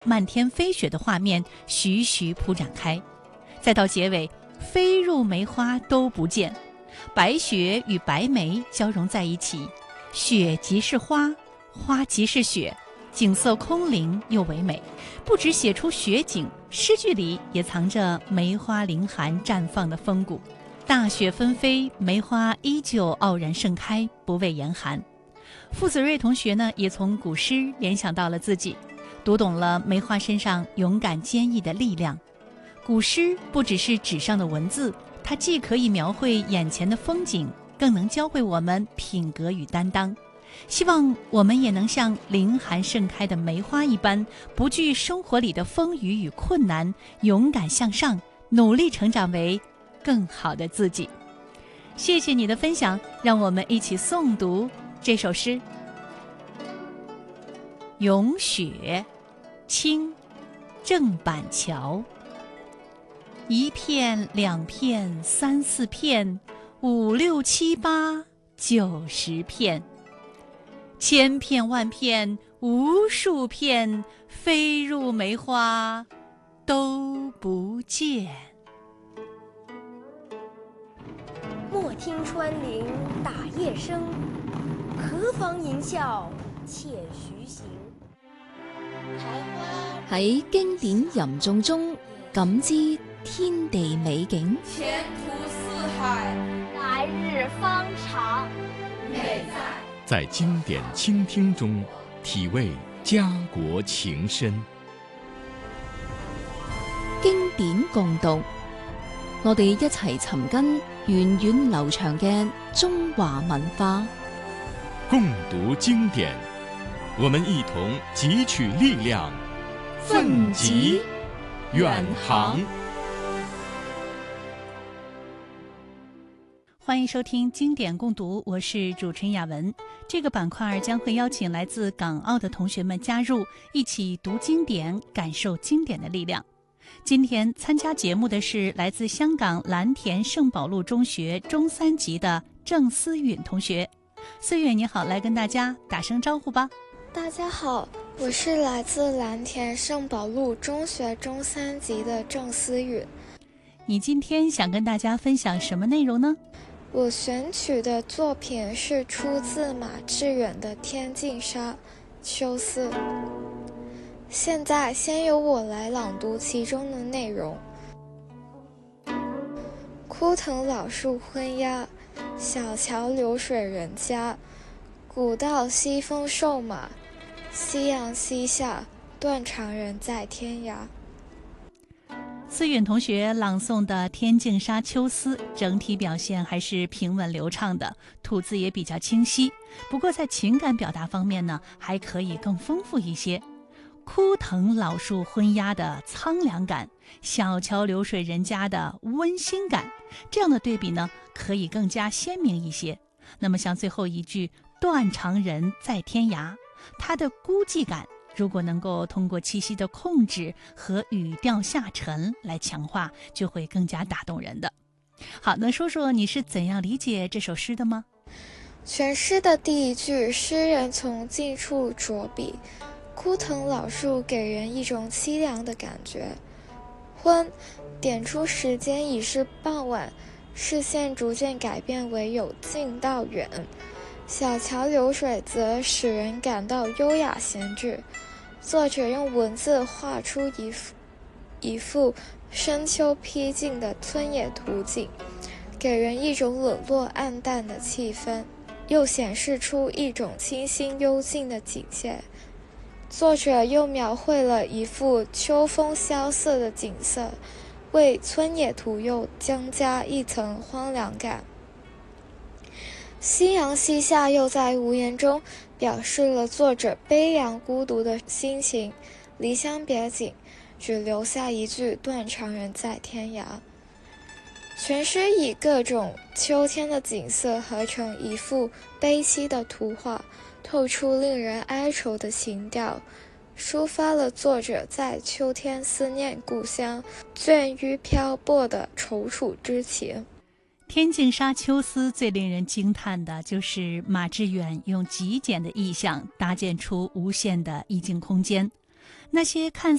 漫天飞雪的画面徐徐铺展开，再到结尾飞入梅花都不见，白雪与白梅交融在一起，雪即是花，花即是雪，景色空灵又唯美。不只写出雪景，诗句里也藏着梅花凌寒绽放的风骨。大雪纷飞，梅花依旧傲然盛开，不畏严寒。傅子睿同学呢，也从古诗联想到了自己，读懂了梅花身上勇敢坚毅的力量。古诗不只是纸上的文字，它既可以描绘眼前的风景，更能教会我们品格与担当。希望我们也能像凌寒盛开的梅花一般，不惧生活里的风雨与困难，勇敢向上，努力成长为更好的自己。谢谢你的分享，让我们一起诵读这首诗《咏雪》，清，郑板桥。一片两片三四片，五六七八九十片，千片万片无数片，飞入梅花都不见。 莫听穿林打叶声，何妨吟啸且徐行。 喺經典吟誦中感知天地美景， 前途似海， 来日方长。 美在经典倾聽中體味家國情深。 經典共讀，我哋一齊尋根源遠流長嘅中華文化。 共讀經典，我們一同汲取力量，奮楫遠航。 歡迎收聽經典共讀，我是主持人雅文。這個板塊將會邀請來自港澳的同學們加入，一起讀經典，感受經典的力量。今天參加節目的是來自香港藍田聖保祿中學中3級的鄭思允同學。思允你好，來跟大家打聲招呼吧。 大家好，我是來自藍田聖保祿中學中3級的鄭思允。 你今天想跟大家分享什麼內容呢？ 我選取的作品是出自馬致遠的《天淨沙·秋思》。現在先由我來朗讀其中的內容。枯藤老樹昏鴉，小橋流水人家。古道西風瘦馬，夕陽西下，斷腸人在天涯。 思允同學朗誦的《天淨沙·秋思》整體表現還是平穩流暢的，吐字也比較清晰。不過在情感表達方面呢，還可以更豐富一些。枯藤老樹昏鴉的蒼涼感，小橋流水人家的溫馨感，這樣的對比呢，可以更加鮮明一些。那麼像最後一句斷腸人在天涯，它的孤寂感如果能夠通過氣息的控制和語調下沉來強化，就會更加打動人的。好，那說說你是怎樣理解這首詩的嗎？ 全詩的第一句，詩人從近處着筆，枯藤老樹給人一種淒涼的感覺。昏，點出時間已是傍晚，視線逐漸改變為由近到遠。小橋流水則使人感到優雅閒緻。作者用文字畫出一幅深秋僻靜的村野圖景，給人一種冷落暗淡的氣氛，又顯示出一種清新幽靜的景象。作者又描繪了一幅秋風蕭瑟的景色，為村野圖又增加一層荒涼感。夕陽西下又在無言中表示了作者悲涼孤獨的心情，離鄉別井，只留下一句斷腸人在天涯。全詩以各種秋天的景色合成一幅悲凄的圖畫，透出令人哀愁的情調，抒發了作者在秋天思念故鄉、倦於漂泊的躊躇之情。 天淨沙·秋思最令人驚嘆的就是馬致遠用極簡的意象搭建出無限的意境空間。 那些看